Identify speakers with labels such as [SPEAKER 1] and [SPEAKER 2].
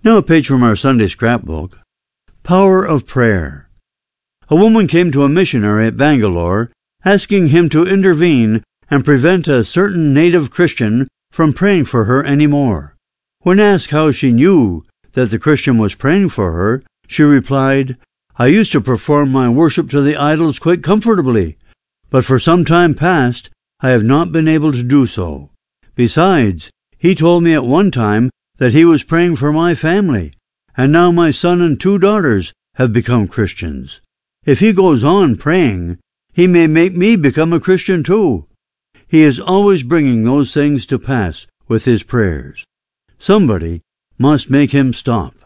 [SPEAKER 1] Now a page from our Sunday scrapbook. Power of Prayer. A woman came to a missionary at Bangalore, asking him to intervene and prevent a certain native Christian from praying for her any more. When asked how she knew that the Christian was praying for her, she replied, "I used to perform my worship to the idols quite comfortably, but for some time past I have not been able to do so. Besides, he told me at one time that he was praying for my family, and now my son and 2 daughters have become Christians. If he goes on praying, he may make me become a Christian too. He is always bringing those things to pass with his prayers. Somebody must make him stop."